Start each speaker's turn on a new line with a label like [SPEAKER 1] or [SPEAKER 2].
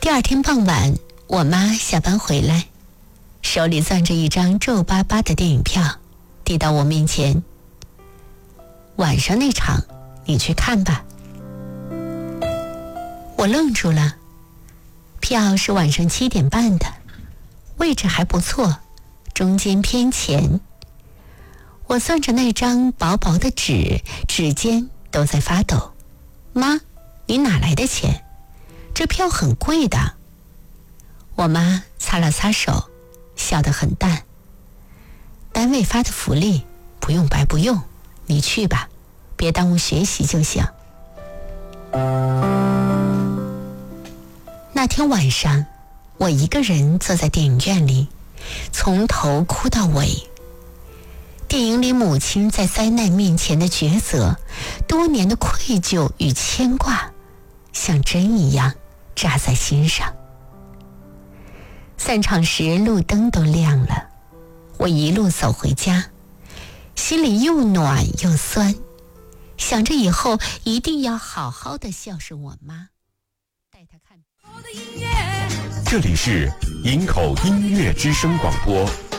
[SPEAKER 1] 第二天傍晚，我妈下班回来，手里攥着一张皱巴巴的电影票，递到我面前。晚上那场你去看吧。我愣住了，票是晚上7点半的，位置还不错，中间偏前。我攥着那张薄薄的纸，指尖都在发抖。妈，你哪来的钱？这票很贵的。我妈擦了擦手，笑得很淡。单位发的福利，不用白不用，你去吧，别耽误学习就行。那天晚上，我一个人坐在电影院里，从头哭到尾。电影里母亲在灾难面前的抉择，多年的愧疚与牵挂，像针一样扎在心上。散场时路灯都亮了，我一路走回家，心里又暖又酸，想着以后一定要好好的孝顺我妈，带她看。
[SPEAKER 2] 这里是营口音乐之声广播